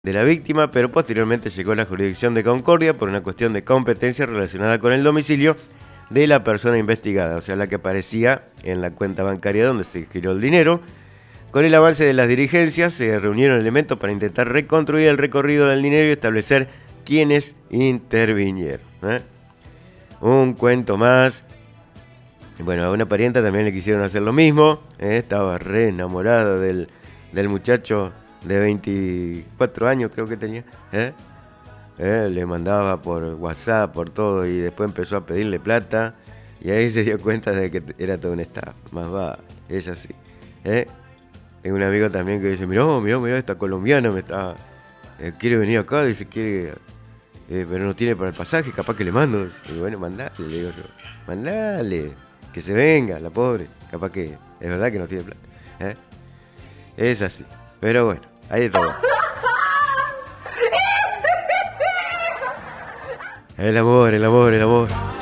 de la víctima, pero posteriormente llegó a la jurisdicción de Concordia por una cuestión de competencia relacionada con el domicilio de la persona investigada, o sea, la que aparecía en la cuenta bancaria donde se giró el dinero. Con el avance de las diligencias se reunieron elementos para intentar reconstruir el recorrido del dinero y establecer quiénes intervinieron. Un cuento más. Bueno, a una parienta también le quisieron hacer lo mismo. Estaba re enamorada del muchacho de 24 años, creo que tenía. Le mandaba por WhatsApp, por todo, y después empezó a pedirle plata. Y ahí se dio cuenta de que era toda una estafa. Más va, es así. Tengo un amigo también que dice, mirá, esta colombiana me está... quiere venir acá, dice, quiere... pero no tiene para el pasaje, capaz que le mando. Y bueno, mandale, le digo yo. Mandale, que se venga, la pobre. Capaz que es verdad que no tiene plata. Es así. Pero bueno, hay de todo. El amor, el amor, el amor.